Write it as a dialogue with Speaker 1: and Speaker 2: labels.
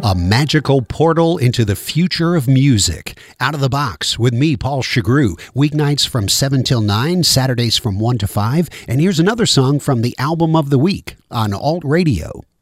Speaker 1: A magical portal into the future of music. Out of the Box with me, Paul Chagru. Weeknights from 7 till 9, Saturdays from 1 to 5. And here's another song from the Album of the Week on Alt Radio.